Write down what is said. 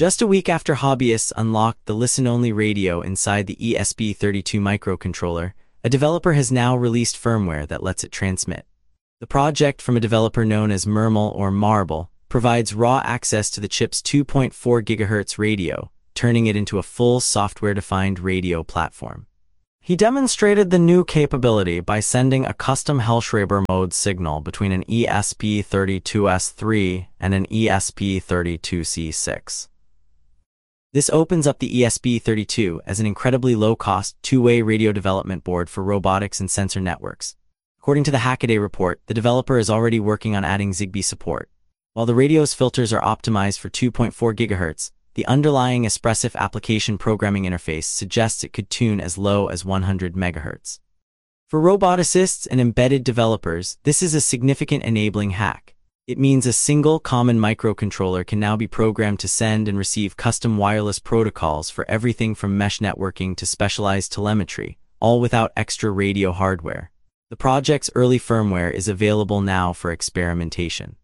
Just a week after hobbyists unlocked the listen-only radio inside the ESP32 microcontroller, a developer has now released firmware that lets it transmit. The project, from a developer known as Mermal or Marble, provides raw access to the chip's 2.4 GHz radio, turning it into a full software-defined radio platform. He demonstrated the new capability by sending a custom Hellschreiber mode signal between an ESP32S3 and an ESP32C6. This opens up the ESP32 as an incredibly low-cost, two-way radio development board for robotics and sensor networks. According to the Hackaday report, the developer is already working on adding Zigbee support. While the radio's filters are optimized for 2.4 GHz, the underlying Espressif application programming interface suggests it could tune as low as 100 MHz. For roboticists and embedded developers, this is a significant enabling hack. It means a single common microcontroller can now be programmed to send and receive custom wireless protocols for everything from mesh networking to specialized telemetry, all without extra radio hardware. The project's early firmware is available now for experimentation.